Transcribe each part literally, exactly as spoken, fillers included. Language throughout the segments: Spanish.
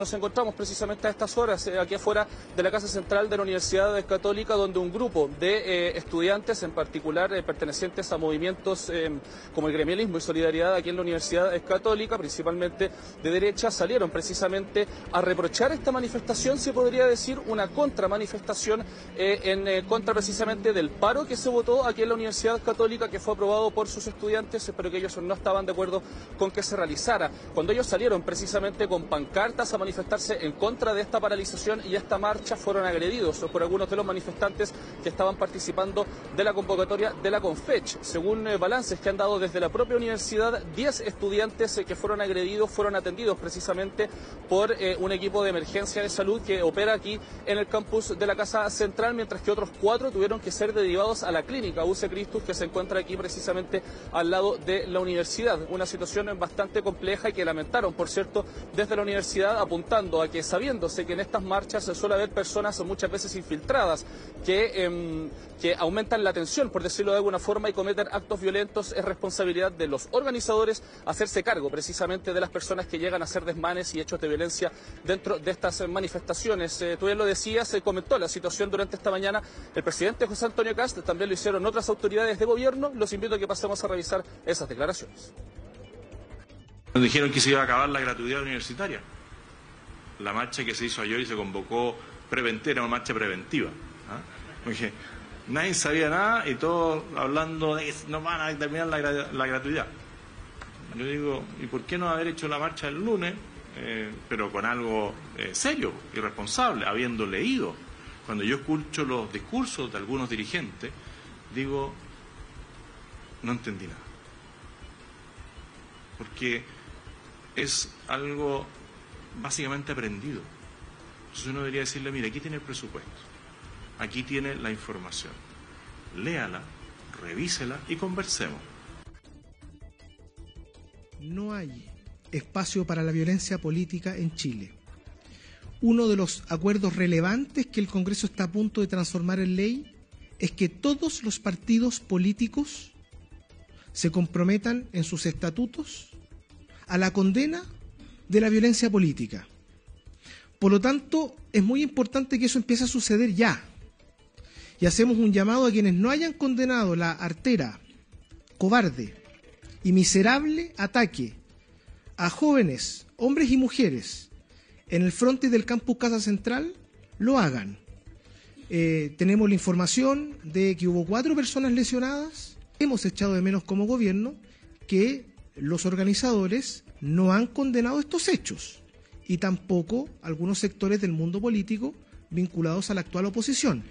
Nos encontramos precisamente a estas horas eh, aquí afuera de la Casa Central de la Universidad Católica, donde un grupo de eh, estudiantes, en particular eh, pertenecientes a movimientos eh, como el gremialismo y solidaridad aquí en la Universidad Católica, principalmente de derecha, salieron precisamente a reprochar esta manifestación, se podría decir una contramanifestación eh, en eh, contra precisamente del paro que se votó aquí en la Universidad Católica, que fue aprobado por sus estudiantes, pero que ellos no estaban de acuerdo con que se realizara. Cuando ellos salieron precisamente con pancartas a manifestarse en contra de esta paralización y esta marcha, fueron agredidos por algunos de los manifestantes que estaban participando de la convocatoria de la CONFECH. Según eh, balances que han dado desde la propia universidad, diez estudiantes eh, que fueron agredidos fueron atendidos precisamente por eh, un equipo de emergencia de salud que opera aquí en el campus de la Casa Central, mientras que otros cuatro tuvieron que ser derivados a la clínica U C Christus, que se encuentra aquí precisamente al lado de la universidad. Una situación bastante compleja y que lamentaron, por cierto, desde la universidad, apuntando a que, sabiéndose que en estas marchas se suele haber personas muchas veces infiltradas que, eh, que aumentan la tensión, por decirlo de alguna forma, y cometen actos violentos, es responsabilidad de los organizadores hacerse cargo precisamente de las personas que llegan a hacer desmanes y hechos de violencia dentro de estas manifestaciones. Eh, tú bien lo decías, se comentó la situación durante esta mañana el presidente José Antonio Kast, también lo hicieron otras autoridades de gobierno. Los invito a que pasemos a revisar esas declaraciones. Nos dijeron que se iba a acabar la gratuidad universitaria. La marcha que se hizo ayer y se convocó preventiva, era una marcha preventiva. ¿Ah? Porque nadie sabía nada y todos hablando de que no van a terminar la, la gratuidad. Yo digo, ¿y por qué no haber hecho la marcha el lunes, eh, pero con algo eh, serio y responsable, habiendo leído? Cuando yo escucho los discursos de algunos dirigentes, digo, no entendí nada. Porque es algo básicamente aprendido. Entonces uno debería decirle, mire, aquí tiene el presupuesto, aquí tiene la información, léala, revísela y conversemos. No hay espacio para la violencia política en Chile. Uno de los acuerdos relevantes que el Congreso está a punto de transformar en ley es que todos los partidos políticos se comprometan en sus estatutos a la condena de la violencia política. Por lo tanto, es muy importante que eso empiece a suceder ya. Y hacemos un llamado a quienes no hayan condenado la artera, cobarde y miserable ataque a jóvenes, hombres y mujeres, en el frente del campus Casa Central, lo hagan. Eh, tenemos la información de que hubo cuatro personas lesionadas. Hemos echado de menos como gobierno que los organizadores no han condenado estos hechos y tampoco algunos sectores del mundo político vinculados a la actual oposición.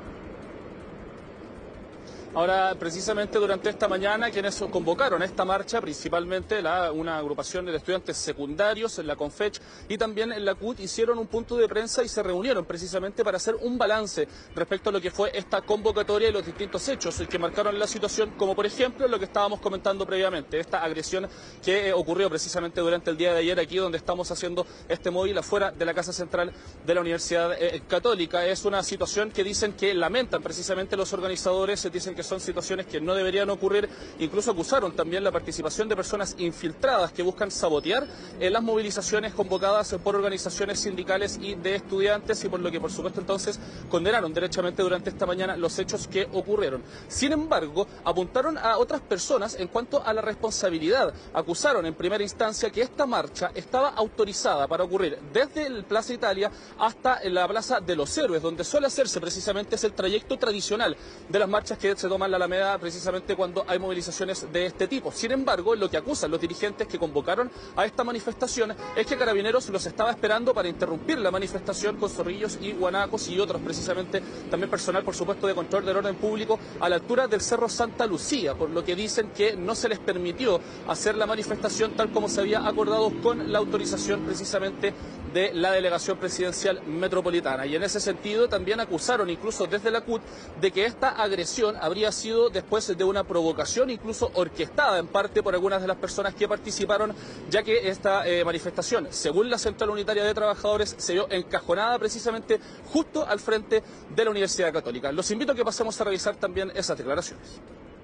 Ahora, precisamente durante esta mañana, quienes convocaron esta marcha, principalmente la, una agrupación de estudiantes secundarios en la CONFECH y también en la C U T, hicieron un punto de prensa y se reunieron precisamente para hacer un balance respecto a lo que fue esta convocatoria y los distintos hechos que marcaron la situación, como por ejemplo lo que estábamos comentando previamente, esta agresión que eh, ocurrió precisamente durante el día de ayer aquí donde estamos haciendo este móvil afuera de la Casa Central de la Universidad eh, Católica. Es una situación que dicen que lamentan precisamente los organizadores, dicen que que son situaciones que no deberían ocurrir. Incluso acusaron también la participación de personas infiltradas que buscan sabotear eh, las movilizaciones convocadas por organizaciones sindicales y de estudiantes, y por lo que por supuesto entonces condenaron derechamente durante esta mañana los hechos que ocurrieron. Sin embargo, apuntaron a otras personas en cuanto a la responsabilidad. Acusaron en primera instancia que esta marcha estaba autorizada para ocurrir desde el Plaza Italia hasta la Plaza de los Héroes, donde suele hacerse precisamente es el trayecto tradicional de las marchas que se toman la Alameda precisamente cuando hay movilizaciones de este tipo. Sin embargo, lo que acusan los dirigentes que convocaron a esta manifestación es que Carabineros los estaba esperando para interrumpir la manifestación con zorrillos y guanacos y otros precisamente también personal, por supuesto, de control del orden público a la altura del Cerro Santa Lucía, por lo que dicen que no se les permitió hacer la manifestación tal como se había acordado con la autorización precisamente de la delegación presidencial metropolitana. Y en ese sentido también acusaron incluso desde la C U T de que esta agresión habría sido después de una provocación incluso orquestada en parte por algunas de las personas que participaron, ya que esta eh, manifestación, según la Central Unitaria de Trabajadores, se vio encajonada precisamente justo al frente de la Universidad Católica. Los invito a que pasemos a revisar también esas declaraciones.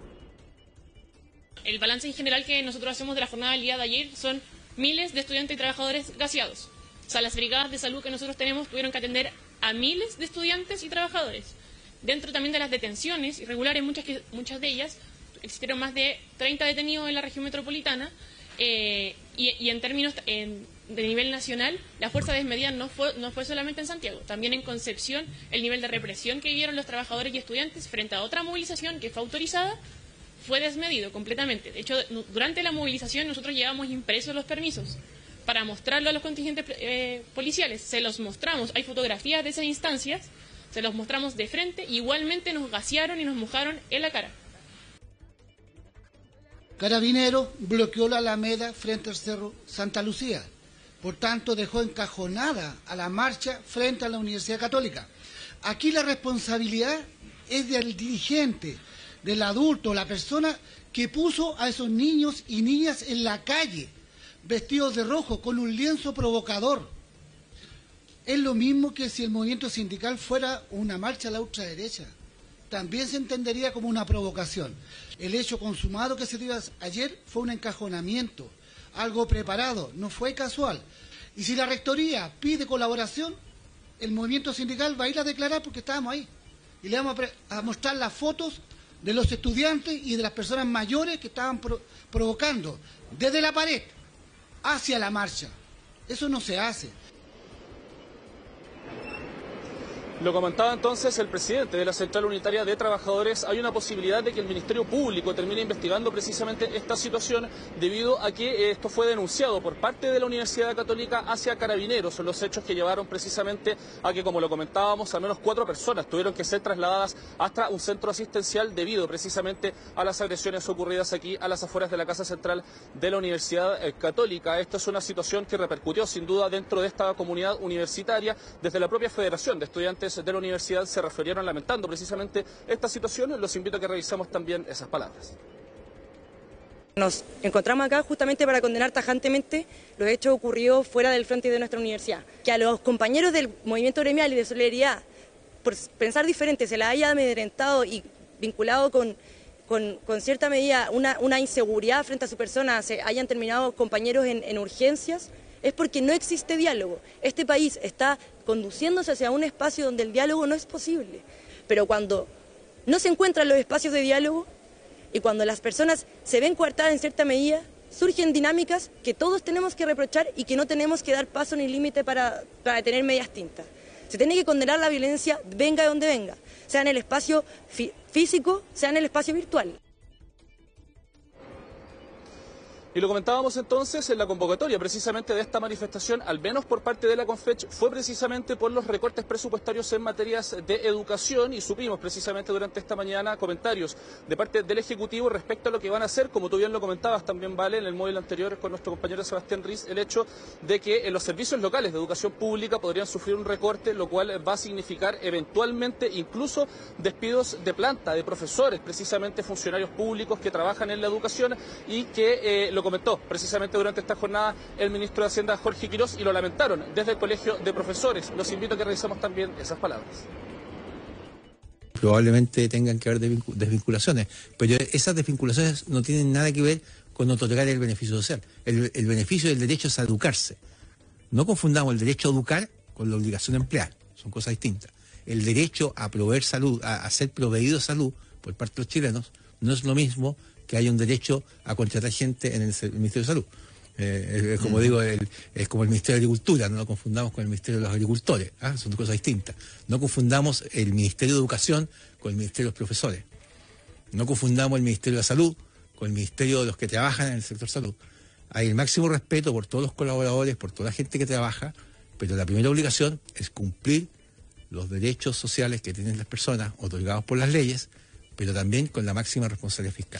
El balance en general que nosotros hacemos de la jornada del día de ayer son miles de estudiantes y trabajadores gaseados. O sea, las brigadas de salud que nosotros tenemos tuvieron que atender a miles de estudiantes y trabajadores. Dentro también de las detenciones irregulares, muchas, que, muchas de ellas, existieron más de treinta detenidos en la región metropolitana, eh, y, y en términos en, de nivel nacional, la fuerza desmedida no fue, no fue solamente en Santiago, también en Concepción el nivel de represión que vivieron los trabajadores y estudiantes frente a otra movilización que fue autorizada fue desmedido completamente. De hecho, durante la movilización nosotros llevamos impresos los permisos para mostrarlo a los contingentes eh, policiales. Se los mostramos, hay fotografías de esas instancias, se los mostramos de frente, igualmente nos gasearon y nos mojaron en la cara. Carabineros bloqueó la Alameda frente al Cerro Santa Lucía. Por tanto, dejó encajonada a la marcha frente a la Universidad Católica. Aquí la responsabilidad es del dirigente, del adulto, la persona que puso a esos niños y niñas en la calle, vestidos de rojo, con un lienzo provocador. Es lo mismo que si el movimiento sindical fuera una marcha a la ultraderecha. También se entendería como una provocación. El hecho consumado que se dio ayer fue un encajonamiento, algo preparado, no fue casual. Y si la rectoría pide colaboración, el movimiento sindical va a ir a declarar porque estábamos ahí. Y le vamos a, a mostrar las fotos de los estudiantes y de las personas mayores que estaban pro, provocando desde la pared hacia la marcha. Eso no se hace. Lo comentaba entonces el presidente de la Central Unitaria de Trabajadores. Hay una posibilidad de que el Ministerio Público termine investigando precisamente esta situación debido a que esto fue denunciado por parte de la Universidad Católica hacia Carabineros. Son los hechos que llevaron precisamente a que, como lo comentábamos, al menos cuatro personas tuvieron que ser trasladadas hasta un centro asistencial debido precisamente a las agresiones ocurridas aquí a las afueras de la Casa Central de la Universidad Católica. Esta es una situación que repercutió sin duda dentro de esta comunidad universitaria. Desde la propia Federación de Estudiantes de la universidad se refirieron lamentando precisamente esta situación. Los invito a que revisemos también esas palabras. Nos encontramos acá justamente para condenar tajantemente los hechos ocurridos fuera del frente de nuestra universidad. Que a los compañeros del movimiento gremial y de solidaridad, por pensar diferente, se la haya amedrentado y vinculado con, con, con cierta medida una, una inseguridad frente a su persona, se hayan terminado compañeros en, en urgencias, es porque no existe diálogo. Este país está conduciéndose hacia un espacio donde el diálogo no es posible. Pero cuando no se encuentran los espacios de diálogo y cuando las personas se ven coartadas en cierta medida, surgen dinámicas que todos tenemos que reprochar y que no tenemos que dar paso ni límite para, para tener medias tintas. Se tiene que condenar la violencia, venga de donde venga, sea en el espacio fí- físico, sea en el espacio virtual. Y lo comentábamos entonces en la convocatoria precisamente de esta manifestación, al menos por parte de la CONFECH, fue precisamente por los recortes presupuestarios en materias de educación, y supimos precisamente durante esta mañana comentarios de parte del Ejecutivo respecto a lo que van a hacer, como tú bien lo comentabas también, Vale, en el móvil anterior con nuestro compañero Sebastián Riz, el hecho de que en los servicios locales de educación pública podrían sufrir un recorte, lo cual va a significar eventualmente incluso despidos de planta, de profesores, precisamente funcionarios públicos que trabajan en la educación, y que eh, lo comentó precisamente durante esta jornada el ministro de Hacienda, Jorge Quirós, y lo lamentaron desde el Colegio de Profesores. Los invito a que revisemos también esas palabras. Probablemente tengan que haber desvinculaciones, pero esas desvinculaciones no tienen nada que ver con otorgar el beneficio social. El, el beneficio del derecho es a educarse. No confundamos el derecho a educar con la obligación de emplear, son cosas distintas. El derecho a proveer salud, a, a ser proveído de salud por parte de los chilenos, no es lo mismo que haya un derecho a contratar gente en el, el Ministerio de Salud. Eh, es, es como digo, el, es como el Ministerio de Agricultura, no lo confundamos con el Ministerio de los Agricultores, ¿ah? Son cosas distintas. No confundamos el Ministerio de Educación con el Ministerio de los Profesores. No confundamos el Ministerio de Salud con el Ministerio de los que trabajan en el sector salud. Hay el máximo respeto por todos los colaboradores, por toda la gente que trabaja, pero la primera obligación es cumplir los derechos sociales que tienen las personas otorgados por las leyes, pero también con la máxima responsabilidad fiscal.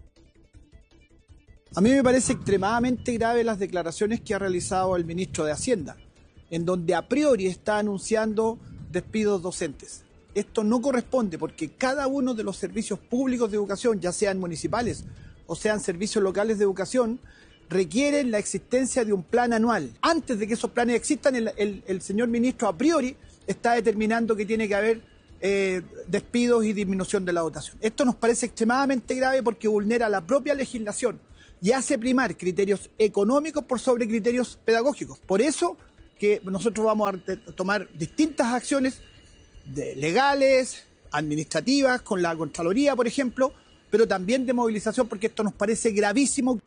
A mí me parece extremadamente grave las declaraciones que ha realizado el ministro de Hacienda, en donde a priori está anunciando despidos docentes. Esto no corresponde porque cada uno de los servicios públicos de educación, ya sean municipales o sean servicios locales de educación, requieren la existencia de un plan anual. Antes de que esos planes existan, el, el, el señor ministro a priori está determinando que tiene que haber eh, despidos y disminución de la dotación. Esto nos parece extremadamente grave porque vulnera la propia legislación y hace primar criterios económicos por sobre criterios pedagógicos. Por eso que nosotros vamos a tomar distintas acciones de legales, administrativas, con la Contraloría, por ejemplo, pero también de movilización, porque esto nos parece gravísimo.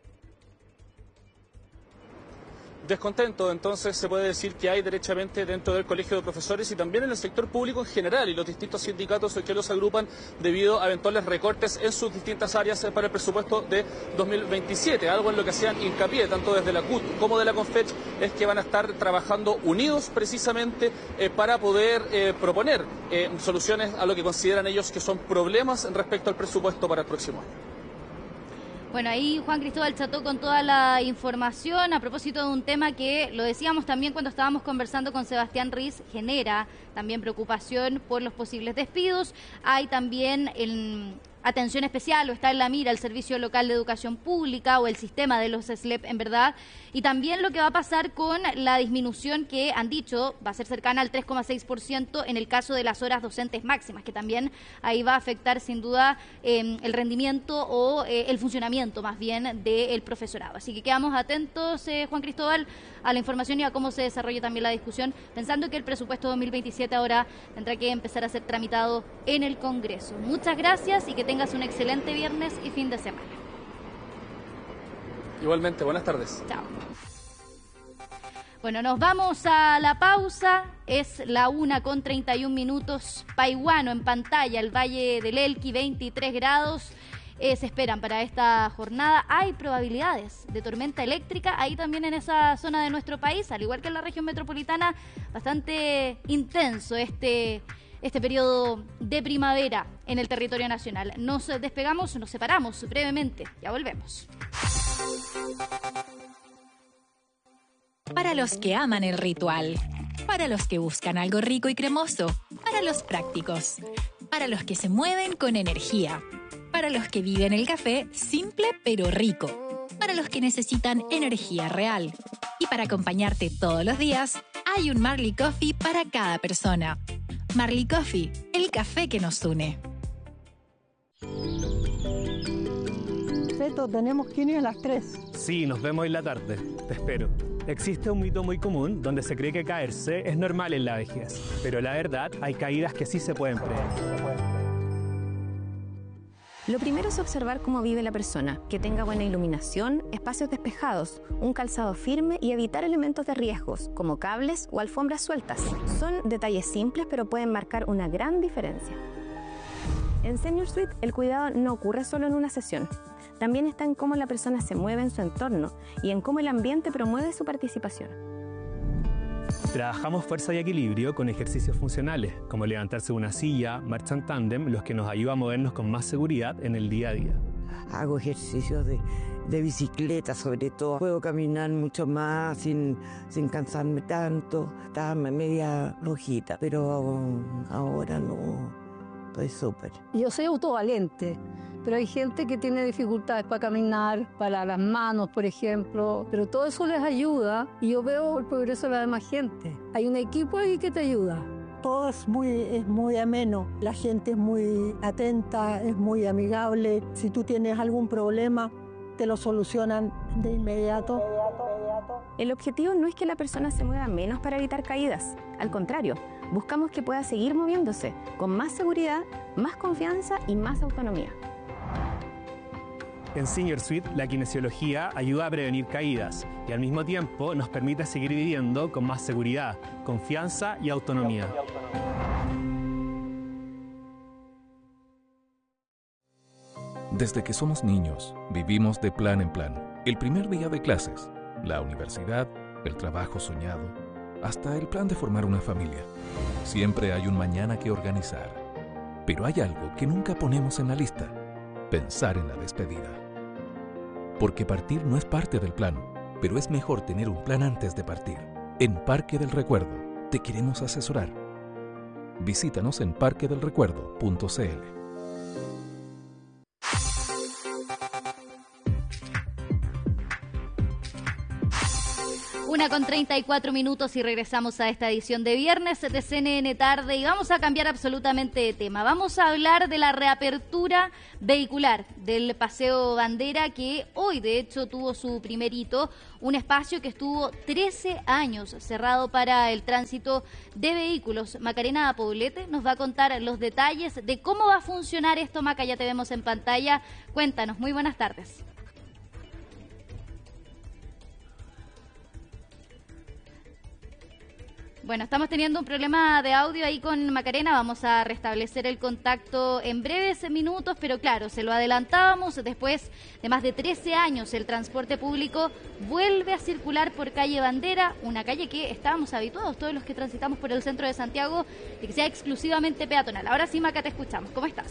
Descontento, entonces, se puede decir que hay derechamente dentro del Colegio de Profesores y también en el sector público en general y los distintos sindicatos que los agrupan debido a eventuales recortes en sus distintas áreas para el presupuesto de dos mil veintisiete. Algo en lo que hacían hincapié tanto desde la C U T como de la CONFECH es que van a estar trabajando unidos precisamente eh, para poder eh, proponer eh, soluciones a lo que consideran ellos que son problemas respecto al presupuesto para el próximo año. Bueno, ahí Juan Cristóbal Cható con toda la información a propósito de un tema que, lo decíamos también cuando estábamos conversando con Sebastián Riz, genera también preocupación por los posibles despidos. Hay también en atención especial o está en la mira el Servicio Local de Educación Pública o el sistema de los S L E P en verdad, y también lo que va a pasar con la disminución que han dicho va a ser cercana al tres coma seis por ciento en el caso de las horas docentes máximas, que también ahí va a afectar sin duda eh, el rendimiento o eh, el funcionamiento más bien del profesorado. Así que quedamos atentos, eh, Juan Cristóbal, a la información y a cómo se desarrolla también la discusión, pensando que el presupuesto dos mil veintisiete ahora tendrá que empezar a ser tramitado en el Congreso. Muchas gracias y que tengas un excelente viernes y fin de semana. Igualmente, buenas tardes. Chao. Bueno, nos vamos a la pausa. Es la una con treinta y un minutos. Paihuano en pantalla, el Valle del Elqui, veintitrés grados. Eh, se esperan para esta jornada. Hay probabilidades de tormenta eléctrica ahí también en esa zona de nuestro país, al igual que en la región metropolitana. Bastante intenso este, este periodo de primavera en el territorio nacional. Nos despegamos, nos separamos brevemente. Ya volvemos. Para los que aman el ritual, para los que buscan algo rico y cremoso, para los prácticos, para los que se mueven con energía, para los que viven el café simple pero rico, para los que necesitan energía real. Y para acompañarte todos los días, hay un Marley Coffee para cada persona. Marley Coffee, el café que nos une. Feto, tenemos que ir a las tres. Sí, nos vemos en la tarde. Te espero. Existe un mito muy común donde se cree que caerse es normal en la vejez, pero la verdad, hay caídas que sí se pueden prever. Lo primero es observar cómo vive la persona, que tenga buena iluminación, espacios despejados, un calzado firme y evitar elementos de riesgos, como cables o alfombras sueltas. Son detalles simples, pero pueden marcar una gran diferencia. En Senior Suite, el cuidado no ocurre solo en una sesión. También está en cómo la persona se mueve en su entorno y en cómo el ambiente promueve su participación. Trabajamos fuerza y equilibrio con ejercicios funcionales, como levantarse de una silla, marcha en tándem, los que nos ayudan a movernos con más seguridad en el día a día. Hago ejercicios de, de bicicleta, sobre todo. Puedo caminar mucho más sin, sin cansarme tanto. Estaba media rojita, pero ahora no. Estoy súper. Yo soy autovalente, pero hay gente que tiene dificultades para caminar, para las manos, por ejemplo, pero todo eso les ayuda y yo veo el progreso de la demás gente. Hay un equipo ahí que te ayuda. Todo es muy, es muy ameno, la gente es muy atenta, es muy amigable. Si tú tienes algún problema, te lo solucionan de inmediato. El objetivo no es que la persona se mueva menos para evitar caídas, al contrario, buscamos que pueda seguir moviéndose con más seguridad, más confianza y más autonomía. En Senior Suite, la kinesiología ayuda a prevenir caídas y al mismo tiempo nos permite seguir viviendo con más seguridad, confianza y autonomía. Desde que somos niños, vivimos de plan en plan. El primer día de clases, la universidad, el trabajo soñado, hasta el plan de formar una familia. Siempre hay un mañana que organizar. Pero hay algo que nunca ponemos en la lista: pensar en la despedida. Porque partir no es parte del plan, pero es mejor tener un plan antes de partir. En Parque del Recuerdo te queremos asesorar. Visítanos en parque del recuerdo punto c l. Una con treinta y cuatro minutos y regresamos a esta edición de viernes de C N N Tarde y vamos a cambiar absolutamente de tema. Vamos a hablar de la reapertura vehicular del Paseo Bandera, que hoy de hecho tuvo su primer hito, un espacio que estuvo trece años cerrado para el tránsito de vehículos. Macarena Poblete nos va a contar los detalles de cómo va a funcionar esto. Maca, ya te vemos en pantalla. Cuéntanos, muy buenas tardes. Bueno, estamos teniendo un problema de audio ahí con Macarena, vamos a restablecer el contacto en breves minutos, pero claro, se lo adelantábamos, después de más de trece años el transporte público vuelve a circular por calle Bandera, una calle que estábamos habituados todos los que transitamos por el centro de Santiago de que sea exclusivamente peatonal. Ahora sí, Maca, te escuchamos, ¿cómo estás?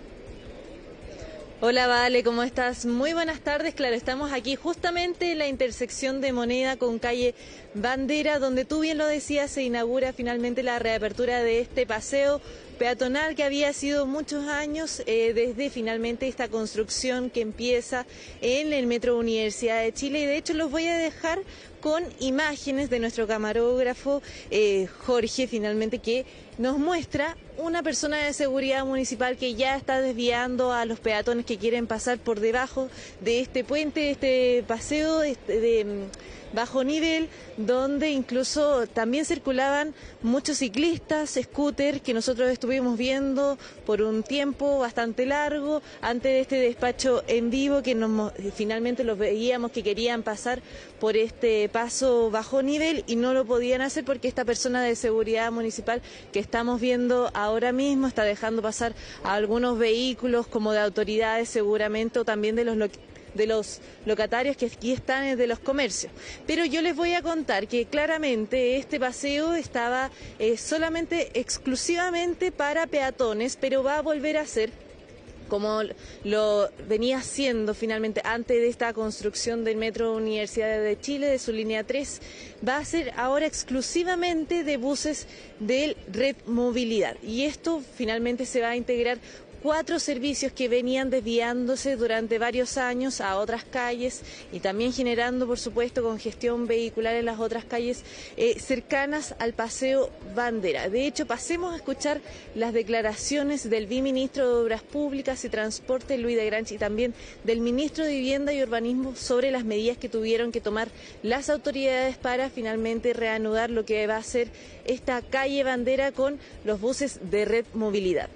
Hola, Vale, ¿cómo estás? Muy buenas tardes. Claro, estamos aquí justamente en la intersección de Moneda con calle Bandera, donde tú bien lo decías, se inaugura finalmente la reapertura de este paseo peatonal que había sido muchos años eh, desde finalmente esta construcción que empieza en el Metro Universidad de Chile. Y de hecho los voy a dejar con imágenes de nuestro camarógrafo eh, Jorge, finalmente, que nos muestra una persona de seguridad municipal que ya está desviando a los peatones que quieren pasar por debajo de este puente, de este paseo de, de bajo nivel, donde incluso también circulaban muchos ciclistas, scooters, que nosotros estuvimos viendo por un tiempo bastante largo antes de este despacho en vivo, que nos, finalmente los veíamos que querían pasar por este paso bajo nivel y no lo podían hacer porque esta persona de seguridad municipal que estamos viendo ahora mismo está dejando pasar a algunos vehículos como de autoridades seguramente, o también de los de los locatarios que aquí están de los comercios. Pero yo les voy a contar que claramente este paseo estaba eh, solamente, exclusivamente para peatones, pero va a volver a ser como lo venía haciendo finalmente antes de esta construcción del Metro Universidad de Chile, de su línea tres, va a ser ahora exclusivamente de buses de Red Movilidad. Y esto finalmente se va a integrar cuatro servicios que venían desviándose durante varios años a otras calles y también generando, por supuesto, congestión vehicular en las otras calles eh, cercanas al Paseo Bandera. De hecho, pasemos a escuchar las declaraciones del viceministro de Obras Públicas y Transporte, Luis de Granchi, y también del ministro de Vivienda y Urbanismo sobre las medidas que tuvieron que tomar las autoridades para finalmente reanudar lo que va a ser esta calle Bandera con los buses de Red Movilidad.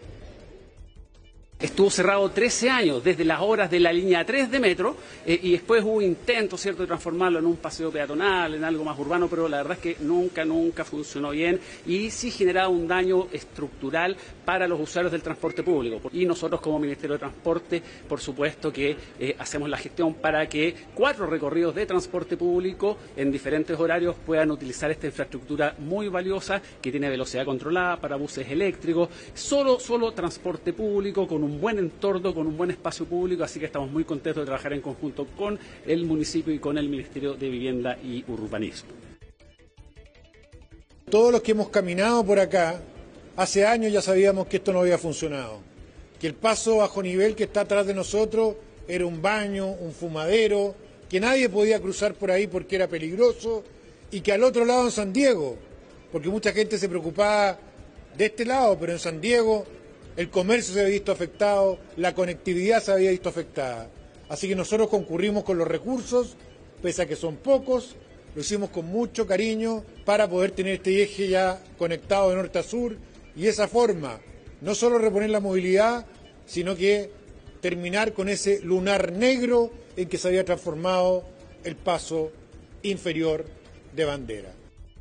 Estuvo cerrado trece años, desde las horas de la línea tres de metro, eh, y después hubo intentos, ¿cierto?, de transformarlo en un paseo peatonal, en algo más urbano, pero la verdad es que nunca, nunca funcionó bien y sí generaba un daño estructural para los usuarios del transporte público. Y nosotros como Ministerio de Transporte, por supuesto que eh, hacemos la gestión para que cuatro recorridos de transporte público en diferentes horarios puedan utilizar esta infraestructura muy valiosa que tiene velocidad controlada para buses eléctricos, solo, solo transporte público con un un buen entorno, con un buen espacio público, así que estamos muy contentos de trabajar en conjunto con el municipio y con el Ministerio de Vivienda y Urbanismo. Todos los que hemos caminado por acá, hace años ya sabíamos que esto no había funcionado, que el paso bajo nivel que está atrás de nosotros era un baño, un fumadero, que nadie podía cruzar por ahí porque era peligroso, y que al otro lado en San Diego, porque mucha gente se preocupaba de este lado, pero en San Diego el comercio se había visto afectado, la conectividad se había visto afectada. Así que nosotros concurrimos con los recursos, pese a que son pocos, lo hicimos con mucho cariño para poder tener este eje ya conectado de norte a sur y de esa forma no solo reponer la movilidad, sino que terminar con ese lunar negro en que se había transformado el paso inferior de Bandera.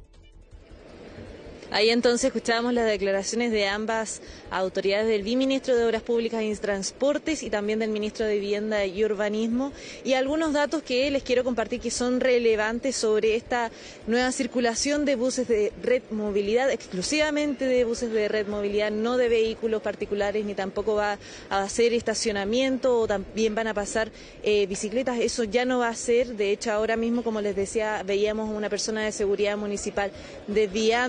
Ahí entonces escuchábamos las declaraciones de ambas autoridades, del viceministro de Obras Públicas y Transportes y también del ministro de Vivienda y Urbanismo, y algunos datos que les quiero compartir que son relevantes sobre esta nueva circulación de buses de Red Movilidad, exclusivamente de buses de Red Movilidad, no de vehículos particulares, ni tampoco va a hacer estacionamiento o también van a pasar eh, bicicletas. Eso ya no va a ser. De hecho, ahora mismo, como les decía, veíamos una persona de seguridad municipal desviando finalmente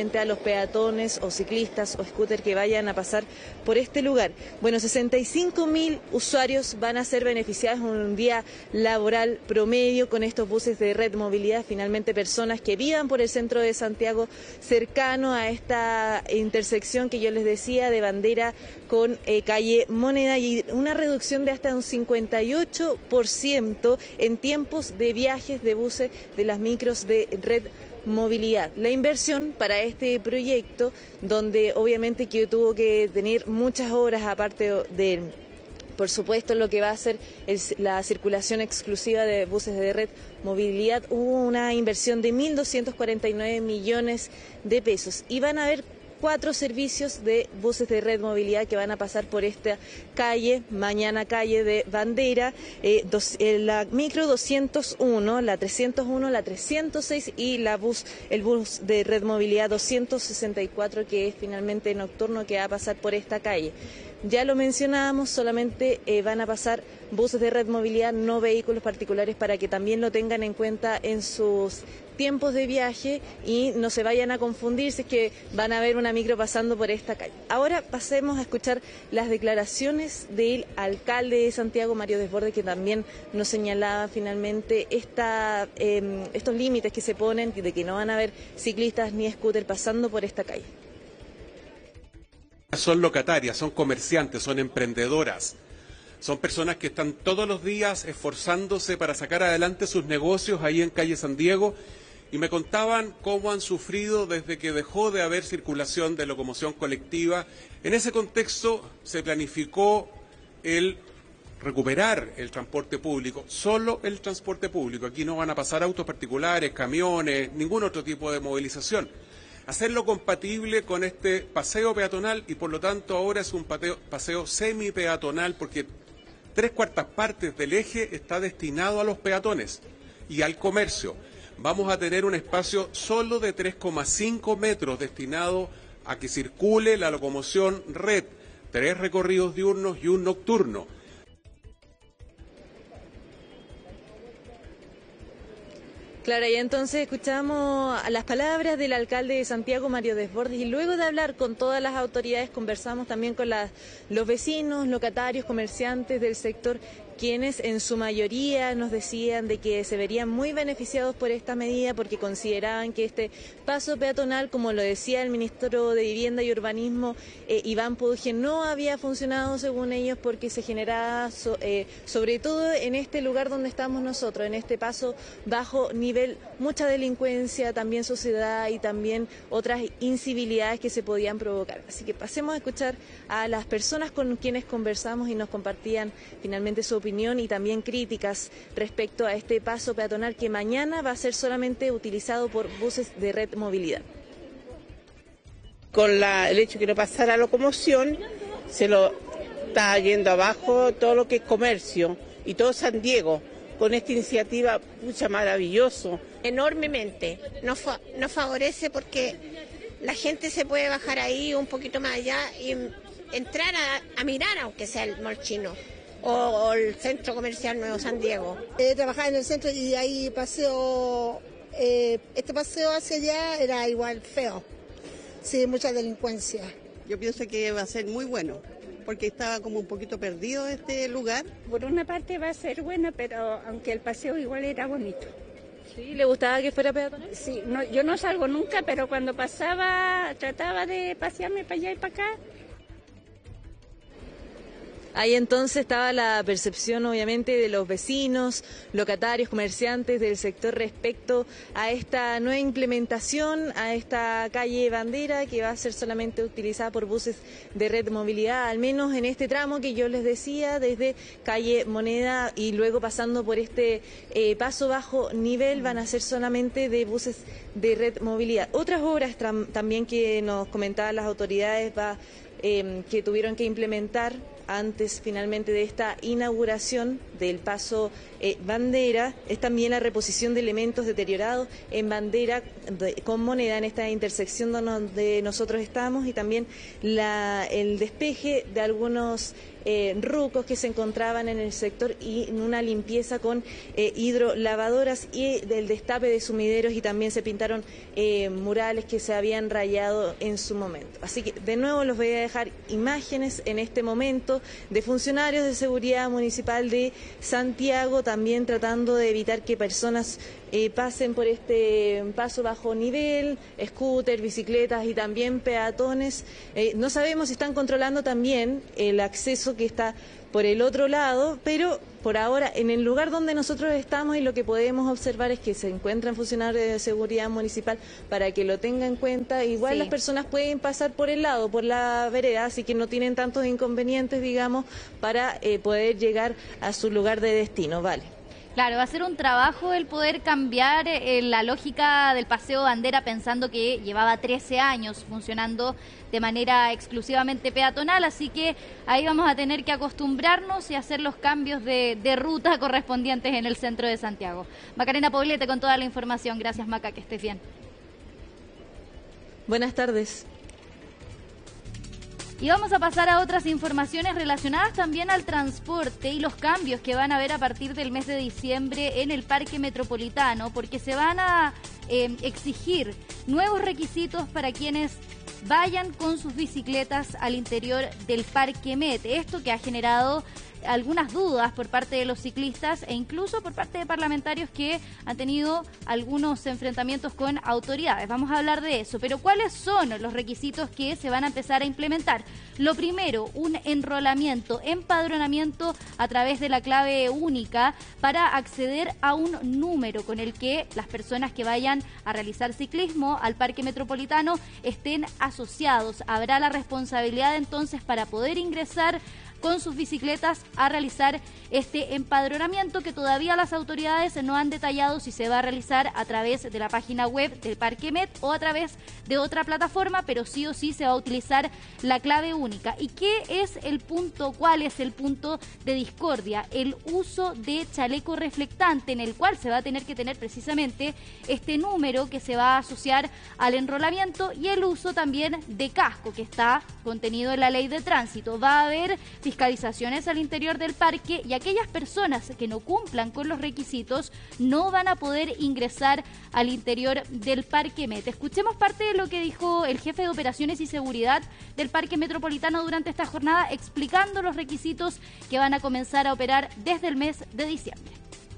finalmente a los peatones o ciclistas o scooters que vayan a pasar por este lugar. Bueno, sesenta y cinco mil usuarios van a ser beneficiados en un día laboral promedio con estos buses de Red Movilidad. Finalmente, personas que vivan por el centro de Santiago, cercano a esta intersección que yo les decía de Bandera con eh, calle Moneda, y una reducción de hasta un cincuenta y ocho por ciento en tiempos de viajes de buses de las micros de Red Movilidad. La inversión para este proyecto, donde obviamente que tuvo que tener muchas horas aparte de, por supuesto, lo que va a ser el, la circulación exclusiva de buses de Red Movilidad, hubo una inversión de mil doscientos cuarenta y nueve millones de pesos y van a haber cuatro servicios de buses de Red Movilidad que van a pasar por esta calle, mañana calle de Bandera, eh, dos, eh, la micro doscientos uno, la trescientos uno, la trescientos seis y la bus, el bus de Red Movilidad doscientos sesenta y cuatro, que es finalmente nocturno, que va a pasar por esta calle. Ya lo mencionábamos, solamente eh, van a pasar buses de Red Movilidad, no vehículos particulares, para que también lo tengan en cuenta en sus tiempos de viaje y no se vayan a confundir si es que van a ver una micro pasando por esta calle. Ahora pasemos a escuchar las declaraciones del alcalde de Santiago, Mario Desbordes, que también nos señalaba finalmente esta, eh, estos límites que se ponen de que no van a haber ciclistas ni scooters pasando por esta calle. Son locatarias, son comerciantes, son emprendedoras, son personas que están todos los días esforzándose para sacar adelante sus negocios ahí en calle San Diego, y me contaban cómo han sufrido desde que dejó de haber circulación de locomoción colectiva. En ese contexto se planificó el recuperar el transporte público, solo el transporte público. Aquí no van a pasar autos particulares, camiones, ningún otro tipo de movilización. Hacerlo compatible con este paseo peatonal, y por lo tanto ahora es un paseo, paseo semi-peatonal, porque tres cuartas partes del eje está destinado a los peatones y al comercio. Vamos a tener un espacio solo de tres coma cinco metros destinado a que circule la locomoción Red, tres recorridos diurnos y un nocturno. Claro, y entonces escuchamos las palabras del alcalde de Santiago, Mario Desbordes, y luego de hablar con todas las autoridades conversamos también con las, los vecinos, locatarios, comerciantes del sector, quienes en su mayoría nos decían de que se verían muy beneficiados por esta medida porque consideraban que este paso peatonal, como lo decía el ministro de Vivienda y Urbanismo, eh, Iván Puduje, no había funcionado según ellos porque se generaba, so, eh, sobre todo en este lugar donde estamos nosotros, en este paso bajo nivel, mucha delincuencia, también sociedad y también otras incivilidades que se podían provocar. Así que pasemos a escuchar a las personas con quienes conversamos y nos compartían finalmente su opinión y también críticas respecto a este paso peatonal que mañana va a ser solamente utilizado por buses de Red Movilidad. Con la, el hecho de que no pasara locomoción, se lo está yendo abajo todo lo que es comercio y todo San Diego. Con esta iniciativa, pucha, maravilloso. Enormemente, nos, fa nos favorece porque la gente se puede bajar ahí un poquito más allá y entrar a, a mirar, aunque sea el mall chino. O, o el centro comercial Nuevo San Diego. Eh, trabajaba en el centro y ahí paseo, eh, este paseo hacia allá era igual feo, sí, mucha delincuencia. Yo pienso que va a ser muy bueno, porque estaba como un poquito perdido este lugar. Por una parte va a ser bueno, pero aunque el paseo igual era bonito. ¿Sí? ¿Le gustaba que fuera peatonal? Sí, no, yo no salgo nunca, pero cuando pasaba trataba de pasearme para allá y para acá. Ahí entonces estaba la percepción, obviamente, de los vecinos, locatarios, comerciantes del sector respecto a esta nueva implementación, a esta calle Bandera, que va a ser solamente utilizada por buses de Red Movilidad, al menos en este tramo que yo les decía, desde calle Moneda y luego pasando por este eh, paso bajo nivel, van a ser solamente de buses de Red Movilidad. Otras obras también que nos comentaban las autoridades va, eh, que tuvieron que implementar antes finalmente de esta inauguración del paso eh, Bandera es también la reposición de elementos deteriorados en bandera de, con moneda en esta intersección donde nosotros estamos, y también la, el despeje de algunos eh, rucos que se encontraban en el sector y una limpieza con eh, hidrolavadoras y del destape de sumideros, y también se pintaron eh, murales que se habían rayado en su momento. Así que de nuevo los voy a dejar imágenes en este momento de funcionarios de seguridad municipal de Santiago, también tratando de evitar que personas eh, pasen por este paso bajo nivel, scooter, bicicletas y también peatones. Eh, no sabemos si están controlando también el acceso que está por el otro lado, pero por ahora en el lugar donde nosotros estamos y lo que podemos observar es que se encuentran funcionarios de seguridad municipal para que lo tengan en cuenta. Igual sí, las personas pueden pasar por el lado, por la vereda, así que no tienen tantos inconvenientes, digamos, para eh, poder llegar a su lugar de destino, ¿vale? Claro, va a ser un trabajo el poder cambiar eh, la lógica del paseo Bandera, pensando que llevaba trece años funcionando de manera exclusivamente peatonal, así que ahí vamos a tener que acostumbrarnos y hacer los cambios de, de ruta correspondientes en el centro de Santiago. Macarena Poblete con toda la información. Gracias, Maca, que estés bien. Buenas tardes. Y vamos a pasar a otras informaciones relacionadas también al transporte y los cambios que van a haber a partir del mes de diciembre en el Parque Metropolitano, porque se van a eh, exigir nuevos requisitos para quienes vayan con sus bicicletas al interior del Parque Met. Esto que ha generado algunas dudas por parte de los ciclistas e incluso por parte de parlamentarios que han tenido algunos enfrentamientos con autoridades. Vamos a hablar de eso, pero ¿cuáles son los requisitos que se van a empezar a implementar? Lo primero, un enrolamiento, empadronamiento a través de la clave única para acceder a un número con el que las personas que vayan a realizar ciclismo al Parque Metropolitano estén asociados. Habrá la responsabilidad entonces para poder ingresar con sus bicicletas a realizar este empadronamiento, que todavía las autoridades no han detallado si se va a realizar a través de la página web del Parque Met o a través de otra plataforma, pero sí o sí se va a utilizar la clave única. ¿Y qué es el punto? ¿Cuál es el punto de discordia? El uso de chaleco reflectante, en el cual se va a tener que tener precisamente este número que se va a asociar al enrolamiento, y el uso también de casco, que está contenido en la ley de tránsito. Va a haber fiscalizaciones al interior del parque, y aquellas personas que no cumplan con los requisitos no van a poder ingresar al interior del Parque Met. Escuchemos parte de lo que dijo el jefe de Operaciones y Seguridad del Parque Metropolitano durante esta jornada, explicando los requisitos que van a comenzar a operar desde el mes de diciembre.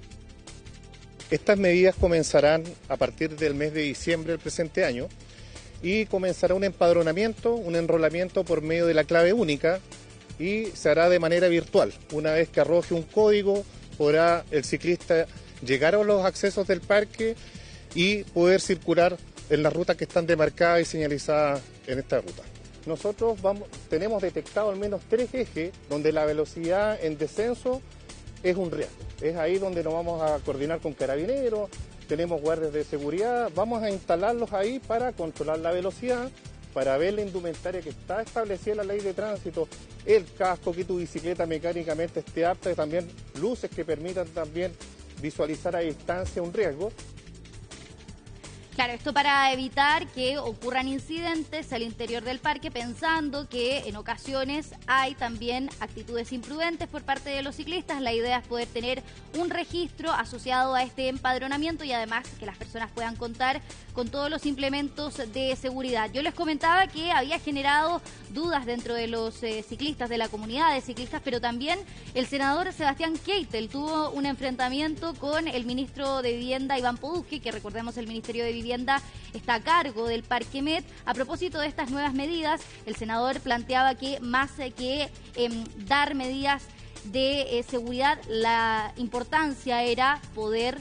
Estas medidas comenzarán a partir del mes de diciembre del presente año y comenzará un empadronamiento, un enrolamiento por medio de la clave única, y se hará de manera virtual. Una vez que arroje un código, podrá el ciclista llegar a los accesos del parque y poder circular en las rutas que están demarcadas y señalizadas en esta ruta. Nosotros vamos, tenemos detectado al menos tres ejes donde la velocidad en descenso es un riesgo. Es ahí donde nos vamos a coordinar con carabineros, tenemos guardias de seguridad, vamos a instalarlos ahí para controlar la velocidad, para ver la indumentaria que está establecida en la ley de tránsito, el casco, que tu bicicleta mecánicamente esté apta, y también luces que permitan también visualizar a distancia un riesgo. Claro, esto para evitar que ocurran incidentes al interior del parque, pensando que en ocasiones hay también actitudes imprudentes por parte de los ciclistas. La idea es poder tener un registro asociado a este empadronamiento y además que las personas puedan contar con todos los implementos de seguridad. Yo les comentaba que había generado dudas dentro de los eh, ciclistas, de la comunidad de ciclistas, pero también el senador Sebastián Keitel tuvo un enfrentamiento con el ministro de Vivienda, Iván Poduzque, que recordemos el Ministerio de Vivienda está a cargo del Parque Met. A propósito de estas nuevas medidas, el senador planteaba que más que eh, dar medidas de eh, seguridad, la importancia era poder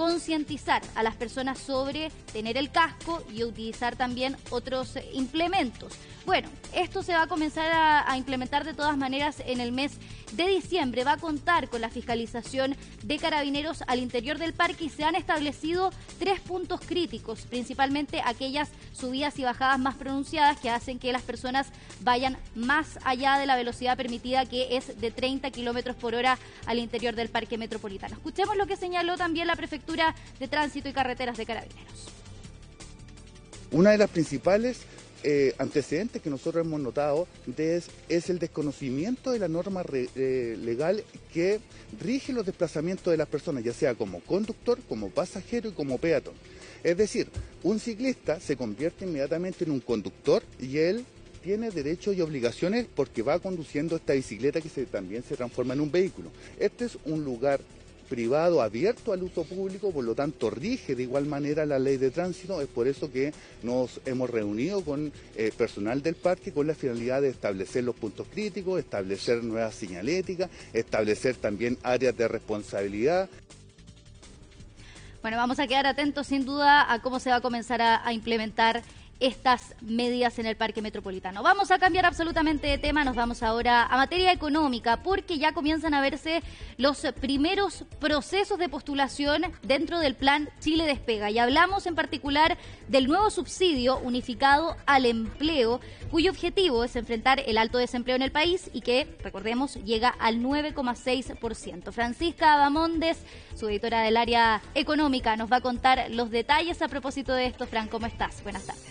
concientizar a las personas sobre tener el casco y utilizar también otros implementos. Bueno, esto se va a comenzar a, a implementar de todas maneras en el mes de diciembre. Va a contar con la fiscalización de carabineros al interior del parque y se han establecido tres puntos críticos, principalmente aquellas subidas y bajadas más pronunciadas que hacen que las personas vayan más allá de la velocidad permitida, que es de treinta kilómetros por hora al interior del parque metropolitano. Escuchemos lo que señaló también la Prefectura de Tránsito y Carreteras de Carabineros. Una de las principales Eh, antecedentes que nosotros hemos notado es, es el desconocimiento de la norma re, eh, legal que rige los desplazamientos de las personas, ya sea como conductor, como pasajero y como peatón. Es decir, un ciclista se convierte inmediatamente en un conductor y él tiene derechos y obligaciones porque va conduciendo esta bicicleta que se, también se transforma en un vehículo. Este es un lugar privado abierto al uso público, por lo tanto rige de igual manera la ley de tránsito. Es por eso que nos hemos reunido con eh, personal del parque con la finalidad de establecer los puntos críticos, establecer nuevas señaléticas, establecer también áreas de responsabilidad. Bueno, vamos a quedar atentos sin duda a cómo se va a comenzar a, a implementar estas medidas en el Parque Metropolitano. Vamos a cambiar absolutamente de tema, nos vamos ahora a materia económica, porque ya comienzan a verse los primeros procesos de postulación dentro del plan Chile Despega. Y hablamos en particular del nuevo subsidio unificado al empleo, cuyo objetivo es enfrentar el alto desempleo en el país y que, recordemos, llega al nueve coma seis por ciento. Francisca Abamondes, su editora del área económica, nos va a contar los detalles a propósito de esto. Fran, ¿cómo estás? Buenas tardes.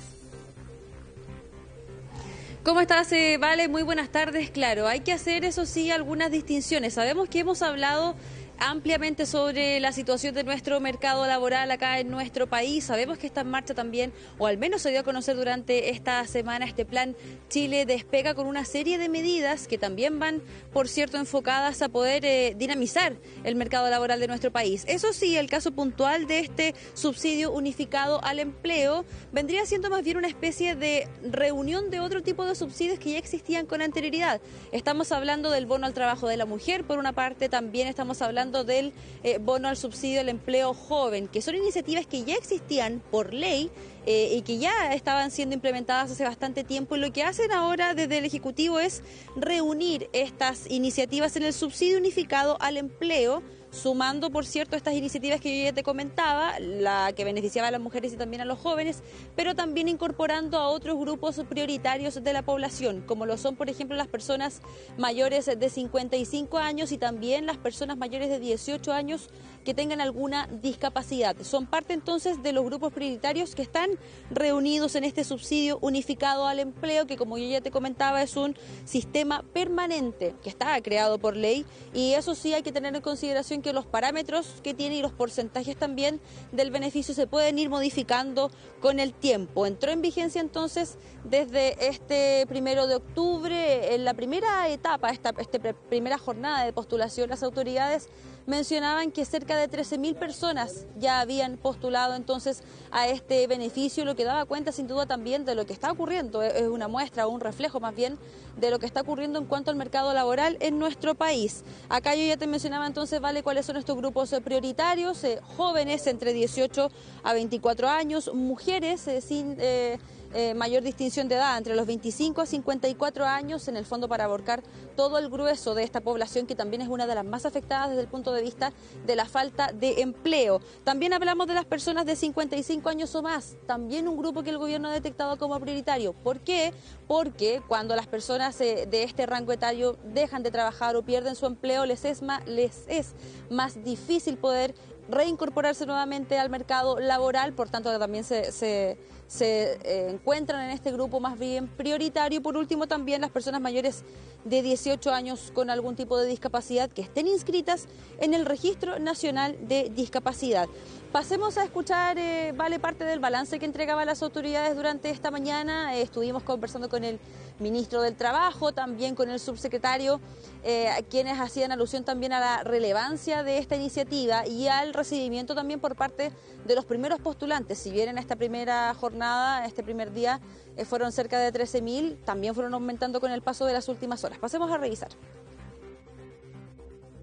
¿Cómo estás, eh, Vale? Muy buenas tardes. Claro, hay que hacer, eso sí, algunas distinciones. Sabemos que hemos hablado ampliamente sobre la situación de nuestro mercado laboral acá en nuestro país. Sabemos que está en marcha también, o al menos se dio a conocer durante esta semana, este plan Chile Despega con una serie de medidas que también van, por cierto, enfocadas a poder eh, dinamizar el mercado laboral de nuestro país. Eso sí, el caso puntual de este subsidio unificado al empleo vendría siendo más bien una especie de reunión de otro tipo de subsidios que ya existían con anterioridad. Estamos hablando del bono al trabajo de la mujer, por una parte, también estamos hablando del eh, bono al subsidio al empleo joven, que son iniciativas que ya existían por ley eh, y que ya estaban siendo implementadas hace bastante tiempo, y lo que hacen ahora desde el Ejecutivo es reunir estas iniciativas en el subsidio unificado al empleo, sumando, por cierto, estas iniciativas que yo ya te comentaba, la que beneficiaba a las mujeres y también a los jóvenes, pero también incorporando a otros grupos prioritarios de la población, como lo son, por ejemplo, las personas mayores de cincuenta y cinco años y también las personas mayores de dieciocho años que tengan alguna discapacidad. Son parte entonces de los grupos prioritarios que están reunidos en este subsidio unificado al empleo, que, como yo ya te comentaba, es un sistema permanente que está creado por ley, y eso sí hay que tener en consideración que los parámetros que tiene y los porcentajes también del beneficio se pueden ir modificando con el tiempo. Entró en vigencia entonces desde este primero de octubre. En la primera etapa, esta, esta primera jornada de postulación, las autoridades mencionaban que cerca de trece mil personas ya habían postulado entonces a este beneficio, lo que daba cuenta sin duda también de lo que está ocurriendo. Es una muestra, un reflejo más bien de lo que está ocurriendo en cuanto al mercado laboral en nuestro país. Acá yo ya te mencionaba entonces, Vale, cuáles son estos grupos prioritarios: eh, jóvenes entre dieciocho a veinticuatro años, mujeres eh, sin eh, eh, mayor distinción de edad entre los veinticinco a cincuenta y cuatro años, en el fondo para abarcar todo el grueso de esta población, que también es una de las más afectadas desde el punto de vista de la falta de empleo. También hablamos de las personas de cincuenta y cinco años o más, también un grupo que el gobierno ha detectado como prioritario. ¿Por qué? Porque cuando las personas eh, de este rango etario dejan de trabajar o pierden su empleo, les es más, les es más difícil poder reincorporarse nuevamente al mercado laboral, por tanto también se, se, se eh, encuentran en este grupo más bien prioritario. Y por último también las personas mayores de dieciocho años con algún tipo de discapacidad que estén inscritas en el Registro Nacional de Discapacidad. Pasemos a escuchar, eh, Vale, parte del balance que entregaban las autoridades durante esta mañana. Eh, estuvimos conversando con el ministro del Trabajo, también con el subsecretario, eh, quienes hacían alusión también a la relevancia de esta iniciativa y al recibimiento también por parte de los primeros postulantes. Si bien en esta primera jornada, este primer día, eh, fueron cerca de trece mil, también fueron aumentando con el paso de las últimas horas. Pasemos a revisar.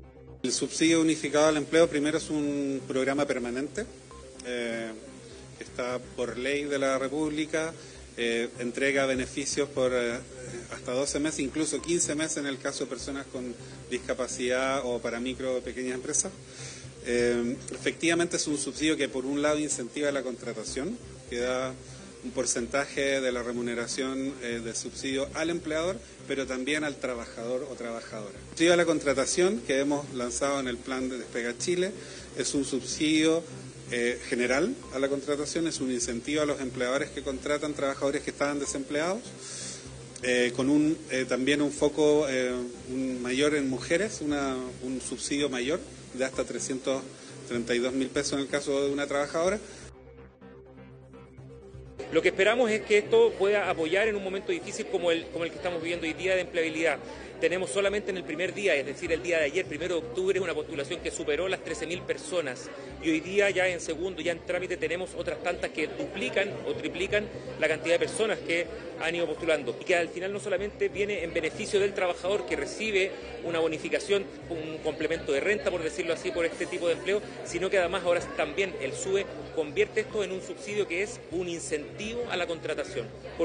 El subsidio unificado al empleo primero es un programa permanente eh, que está por ley de la República, eh, entrega beneficios por eh, hasta doce meses, incluso quince meses en el caso de personas con discapacidad o para micro o pequeñas empresas. Eh, efectivamente es un subsidio que por un lado incentiva la contratación, que da un porcentaje de la remuneración eh, del subsidio al empleador, pero también al trabajador o trabajadora. El subsidio a la contratación que hemos lanzado en el plan de Despega Chile es un subsidio eh, general a la contratación, es un incentivo a los empleadores que contratan trabajadores que estaban desempleados, eh, con un eh, también un foco eh, un mayor en mujeres, una, un subsidio mayor de hasta trescientos treinta y dos mil pesos en el caso de una trabajadora. Lo que esperamos es que esto pueda apoyar en un momento difícil como el, como el que estamos viviendo hoy día de empleabilidad. Tenemos solamente en el primer día, es decir, el día de ayer, primero de octubre, una postulación que superó las trece mil personas. Y hoy día ya en segundo, ya en trámite, tenemos otras tantas que duplican o triplican la cantidad de personas que han ido postulando. Y que al final no solamente viene en beneficio del trabajador que recibe una bonificación, un complemento de renta, por decirlo así, por este tipo de empleo, sino que además ahora también el SUBE convierte esto en un subsidio que es un incentivo a la contratación.